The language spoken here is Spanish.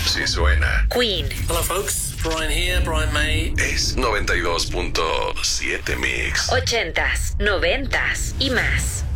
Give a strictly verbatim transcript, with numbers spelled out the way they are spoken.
Sí suena. Queen. Hello folks, Brian here, Brian May. Es noventa y dos punto siete Mix. Ochentas, noventas y más.